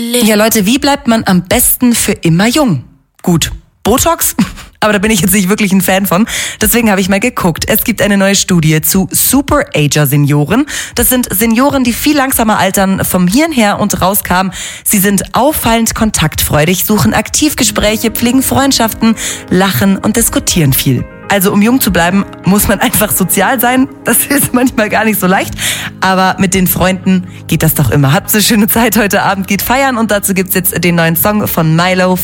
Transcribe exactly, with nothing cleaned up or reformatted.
Ja, Leute, wie bleibt man am besten für immer jung? Gut, Botox? Aber da bin ich jetzt nicht wirklich ein Fan von. Deswegen habe ich mal geguckt. Es gibt eine neue Studie zu Super-Ager-Senioren. Das sind Senioren, die viel langsamer altern, vom Hirn her und rauskamen. Sie sind auffallend kontaktfreudig, suchen Aktivgespräche, pflegen Freundschaften, lachen und diskutieren viel. Also um jung zu bleiben, muss man einfach sozial sein. Das ist manchmal gar nicht so leicht. Aber mit den Freunden geht das doch immer. Habt eine schöne Zeit heute Abend, geht feiern. Und dazu gibt's jetzt den neuen Song von Milo.